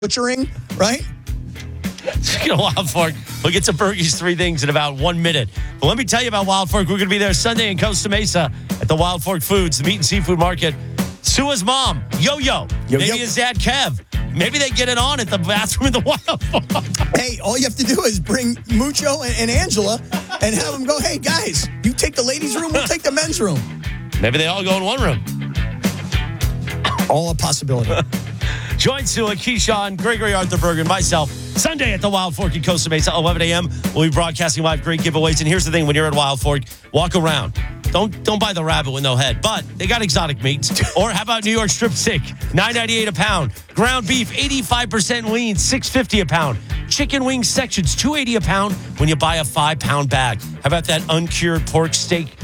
butchering, right? Speaking of Wild Fork, we'll get to Bergie's 3 things in about 1 minute. But let me tell you about Wild Fork. We're going to be there Sunday in Costa Mesa at the Wild Fork Foods, the meat and seafood market. Sua's mom, Yo-Yo. Maybe his dad, Kev. Maybe they get it on at the bathroom in the Wild Fork. Hey, all you have to do is bring Mucho and Angela and have them go, hey, guys, you take the ladies' room, we'll take the men's room. Maybe they all go in one room. All a possibility. Join Sua, Keyshawn, Gregory Arthur Berger, and myself Sunday at the Wild Fork in Costa Mesa, 11 a.m. We'll be broadcasting live great giveaways. And here's the thing, when you're at Wild Fork, walk around. Don't buy the rabbit with no head. But they got exotic meats. Or how about New York strip steak, $9.98 a pound. Ground beef, 85% lean, $6.50 a pound. Chicken wing sections, $2.80 a pound when you buy a 5-pound bag. How about that uncured pork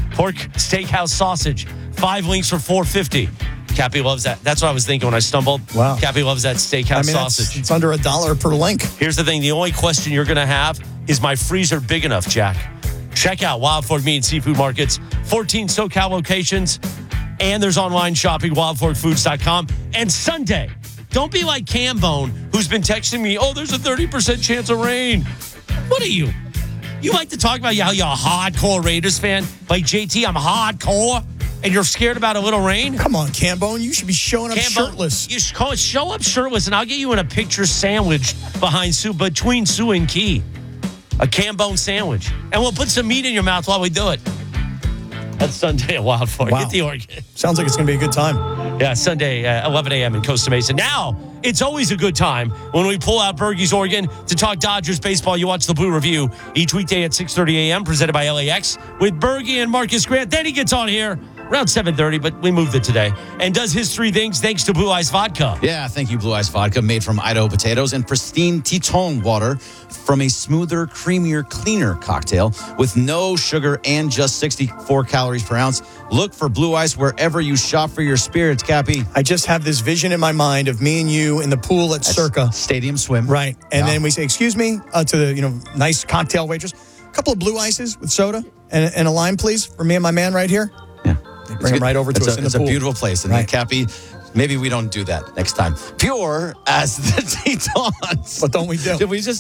steakhouse sausage? 5 links for $4.50. Cappy loves that. That's what I was thinking when I stumbled. Wow. Cappy loves that steakhouse sausage. It's under $1 per link. Here's the thing. The only question you're going to have is my freezer big enough, Jack? Check out Wild Fork Meat and Seafood Markets, 14 SoCal locations, and there's online shopping, wildforkfoods.com. And Sunday, don't be like Cambone, who's been texting me, oh, there's a 30% chance of rain. What are you? You like to talk about how you're a hardcore Raiders fan? Like, JT, I'm hardcore, and you're scared about a little rain? Come on, Cambone. You should be showing up shirtless. You show up shirtless, and I'll get you in a picture sandwich between Sue and Key. A Cambone sandwich. And we'll put some meat in your mouth while we do it. That's Sunday at Wild Fork. Wow. Get the organ. Sounds like it's going to be a good time. Yeah, Sunday at 11 a.m. in Costa Mesa. Now, it's always a good time when we pull out Bergie's organ to talk Dodgers baseball. You watch the Blue Review each weekday at 6:30 a.m. presented by LAX with Bergie and Marcus Grant. Then he gets on here around 7:30, but we moved it today. And does his 3 things thanks to Blue Ice Vodka. Yeah, thank you, Blue Ice Vodka, made from Idaho potatoes and pristine Teton water from a smoother, creamier, cleaner cocktail with no sugar and just 64 calories per ounce. Look for Blue Ice wherever you shop for your spirits, Cappy. I just have this vision in my mind of me and you in the pool at Circa. Stadium swim. Right. And then we say, excuse me, to the nice cocktail waitress. A couple of Blue Ices with soda and a lime, please, for me and my man right here. Yeah. They bring them right over to us in the pool. It's a beautiful place. And right. Cappy, maybe we don't do that next time. Pure as the Tetons. What don't we do? We just,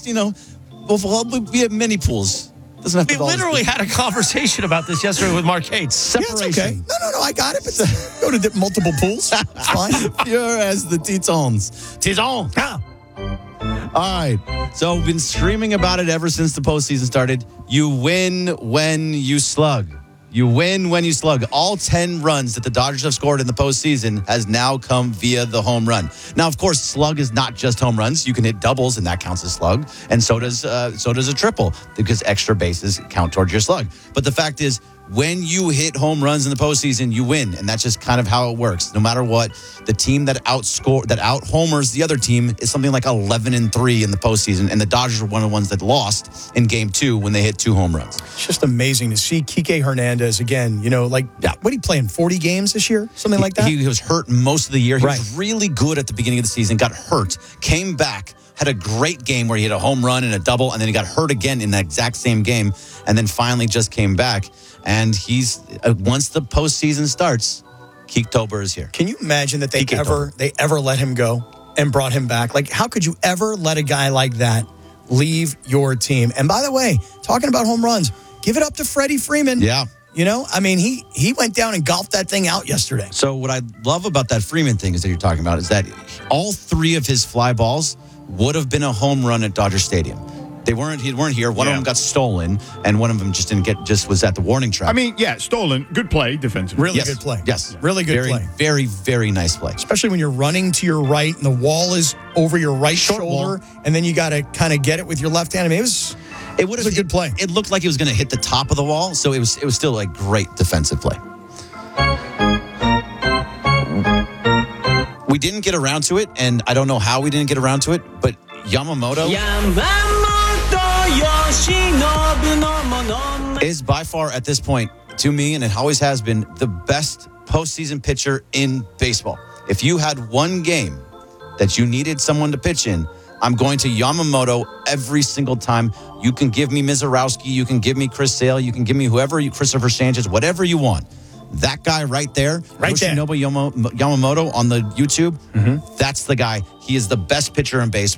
we have many pools. Doesn't have to We literally had a conversation about this yesterday with Mark Cates. Separation. Yeah, it's okay. No, I got it. But go to multiple pools. It's fine. Pure as the Tetons. Teton. Ah. All right. So we've been screaming about it ever since the postseason started. You win when you slug. You win when you slug. All 10 runs that the Dodgers have scored in the postseason has now come via the home run. Now, of course, slug is not just home runs. You can hit doubles, and that counts as slug. And so does a triple, because extra bases count towards your slug. But the fact is, when you hit home runs in the postseason, you win. And that's just kind of how it works. No matter what, the team that out-homers the other team is something like 11-3 in the postseason. And the Dodgers were one of the ones that lost in Game 2 when they hit 2 home runs. It's just amazing to see Kike Hernandez again. What did he play in 40 games this year? Something like that? He was hurt most of the year. He Right. was really good at the beginning of the season, got hurt, came back, had a great game where he hit a home run and a double, and then he got hurt again in that exact same game, and then finally just came back. And he's once the postseason starts, Keektober is here. Can you imagine that they ever let him go and brought him back? Like, how could you ever let a guy like that leave your team? And by the way, talking about home runs, give it up to Freddie Freeman. Yeah. He went down and golfed that thing out yesterday. So what I love about that Freeman thing is that you're talking about is that all 3 of his fly balls would have been a home run at Dodger Stadium. They weren't here. One of them got stolen, and one of them just was at the warning track. Stolen. Good play defensively. Really good play. Yes. Really good very, play. Very, very nice play. Especially when you're running to your right and the wall is over your right shoulder, and then you got to kind of get it with your left hand. I mean, it was a good play. It looked like it was going to hit the top of the wall, so it was still a great defensive play. We didn't get around to it, and I don't know how we didn't get around to it, but Yamamoto is by far at this point, to me, and it always has been, the best postseason pitcher in baseball. If you had one game that you needed someone to pitch in, I'm going to Yamamoto every single time. You can give me Mizorowski, you can give me Chris Sale, you can give me Christopher Sanchez, whatever you want. That guy right there, Right there. Yoshinobu Yamamoto on the YouTube, that's the guy. He is the best pitcher in baseball.